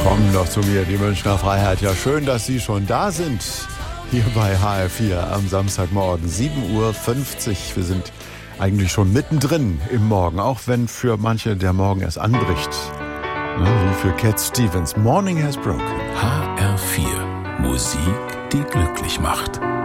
Kommen doch zu mir, die Münchner Freiheit. Ja, schön, dass Sie schon da sind. Hier bei HR4 am Samstagmorgen, 7:50 Uhr. Wir sind eigentlich schon mittendrin im Morgen, auch wenn für manche der Morgen erst anbricht. Wie für Cat Stevens. Morning has broken. HR4. Musik, die glücklich macht.